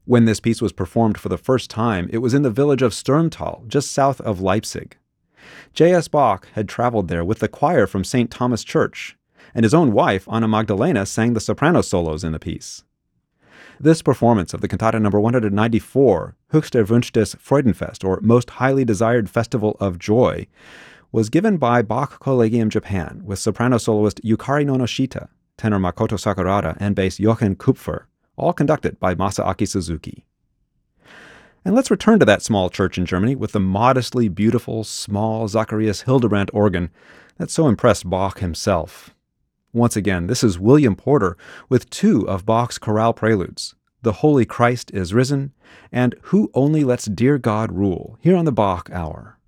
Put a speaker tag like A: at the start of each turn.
A: When this piece was performed for the first time, it was in the village of Sturmtal, just south of Leipzig. J.S. Bach had traveled there with the choir from St. Thomas Church, and his own wife, Anna Magdalena, sang the soprano solos in the piece. This performance of the cantata number 194, Höchst erwünschtes Freudenfest, or Most Highly Desired Festival of Joy, was given by Bach Collegium Japan with soprano soloist Yukari Nonoshita, tenor Makoto Sakurada, and bass Jochen Kupfer, all conducted by Masaaki Suzuki. And let's return to that small church in Germany with the modestly beautiful, small Zacharias Hildebrandt organ that so impressed Bach himself. Once again, this is William Porter with two of Bach's chorale preludes, The Holy Christ is Risen, and Who Only Lets Dear God Rule, here on the Bach Hour.